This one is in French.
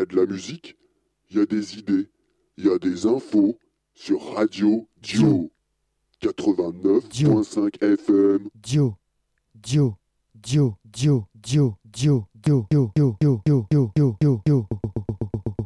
a de la musique, il y a des idées, il y a des infos sur Radio Dio 89.5 FM. Dio, Dio, Dio, Dio, Dio, Dio, Dio, Dio, Dio, Dio, Dio, Dio, Dio, Dio.